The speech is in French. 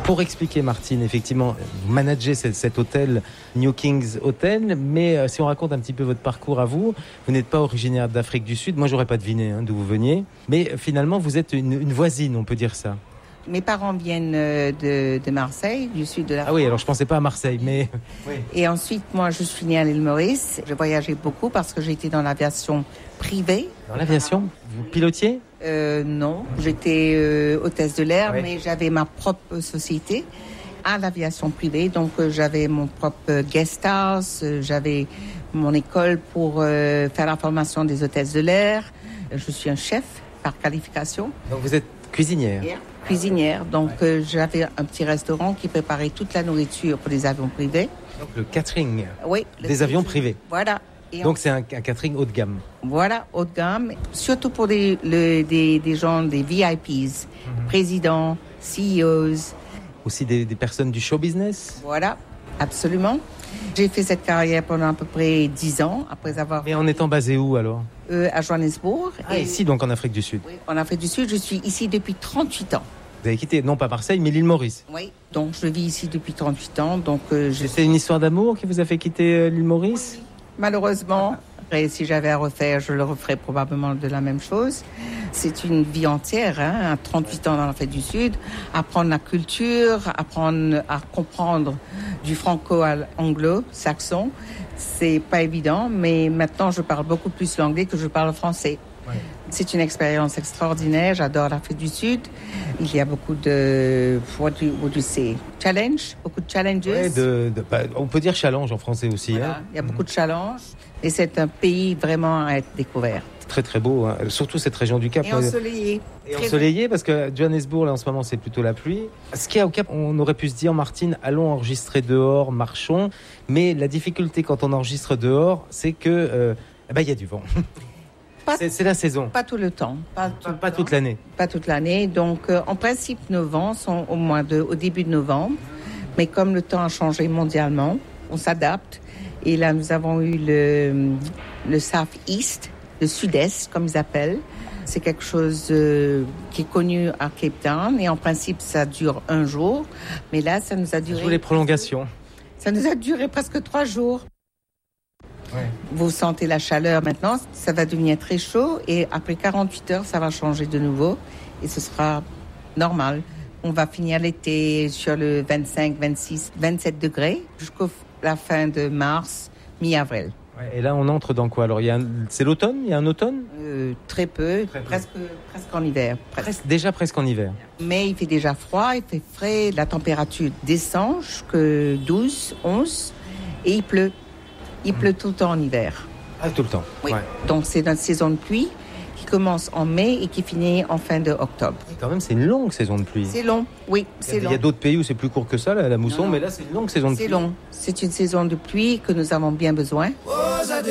Pour expliquer, Martine, effectivement, vous managez cet hôtel, New Kings Hotel, mais si on raconte un petit peu votre parcours à vous, vous n'êtes pas originaire d'Afrique du Sud. Moi, j'aurais pas deviné d'où vous veniez. Mais finalement, vous êtes une voisine, on peut dire ça. Mes parents viennent de Marseille, du sud de la France. Ah oui, alors je pensais pas à Marseille, mais... Oui. Et ensuite, moi, je suis née à l'île Maurice. Je voyageais beaucoup parce que j'étais dans l'aviation privée. Dans l'aviation ? Vous pilotiez ? Non, j'étais hôtesse de l'air, Oui. mais j'avais ma propre société à l'aviation privée. Donc, j'avais mon propre guest house, j'avais mon école pour faire la formation des hôtesses de l'air. Je suis un chef par qualification. Donc vous êtes cuisinière ? Cuisinière. Donc, j'avais un petit restaurant qui préparait toute la nourriture pour les avions privés. Donc le catering des avions privés. Voilà. Et donc c'est un catering haut de gamme. Voilà, haut de gamme. Surtout pour des gens, des VIPs, présidents, CEOs. Aussi des personnes du show business. Voilà, absolument. J'ai fait cette carrière pendant à peu près 10 ans, après avoir... Mais en étant basé où alors ? À Johannesburg. Ah, ici donc en Afrique du Sud. Oui, en Afrique du Sud, je suis ici depuis 38 ans. Vous avez quitté, non pas Marseille, mais l'île Maurice. Oui, donc je vis ici depuis 38 ans. Donc, c'est une histoire d'amour qui vous a fait quitter l'île Maurice ? Malheureusement, après, si j'avais à refaire, je le referais probablement de la même chose. C'est une vie entière, à 38 ans dans l'Afrique du Sud, apprendre la culture, apprendre à comprendre du franco-anglo-saxon. C'est pas évident, mais maintenant je parle beaucoup plus l'anglais que je parle le français. Ouais. C'est une expérience extraordinaire. J'adore l'Afrique du Sud. Il y a beaucoup de challenge, beaucoup de challenges. Ouais, on peut dire challenge en français aussi. Voilà, il y a beaucoup de challenges. Et c'est un pays vraiment à être découvert. Très très beau, surtout cette région du Cap. Et ensoleillé. Et ensoleillé parce que Johannesburg, là en ce moment, c'est plutôt la pluie. Ce qu'il y a au Cap, on aurait pu se dire, Martine, allons enregistrer dehors, marchons. Mais la difficulté quand on enregistre dehors, c'est que y a du vent. C'est la saison. Pas tout le temps. Pas toute l'année. Pas toute l'année. Donc, en principe, nos vents sont au début de novembre. Mais comme le temps a changé mondialement, on s'adapte. Et là, nous avons eu le South-East, le Sud-Est, comme ils appellent. C'est quelque chose qui est connu à Cape Town. Et en principe, ça dure 1 jour. Mais là, ça nous a duré... Tous les prolongations. Ça nous a duré presque 3 jours. Ouais. Vous sentez la chaleur maintenant, ça va devenir très chaud et après 48 heures, ça va changer de nouveau et ce sera normal. On va finir l'été sur le 25, 26, 27 degrés jusqu'à la fin de mars, mi-avril. Ouais, et là, on entre dans quoi alors c'est l'automne ? Il y a un automne ? Très peu, presque en hiver. Déjà presque en hiver. Mais il fait déjà froid, il fait frais, la température descend jusqu'à 12, 11 et il pleut. Il pleut tout le temps en hiver. Ah, tout le temps. Oui. Ouais. Donc, c'est une saison de pluie qui commence en mai et qui finit en fin d'octobre. Quand même, c'est une longue saison de pluie. C'est long, oui, c'est long. Il y a d'autres pays où c'est plus court que ça, la mousson, mais là, c'est une longue saison de pluie. C'est long. C'est une saison de pluie que nous avons bien besoin.